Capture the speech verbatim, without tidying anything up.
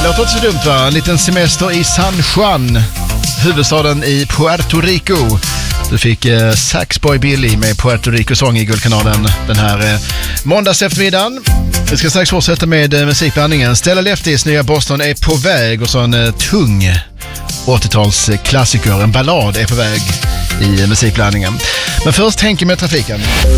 Det låter inte så dumt, va? En liten semester i San Juan, huvudstaden i Puerto Rico. Du fick eh, Saxboy Billy med Puerto Rico-sång i Guldkanalen den här eh, måndags eftermiddagen. Vi ska strax fortsätta med eh, musikblandningen. Stella Leftis nya Boston är på väg, och så en eh, tung åttiotalsklassiker, en ballad är på väg i eh, musikblandningen. Men först Henke med trafiken.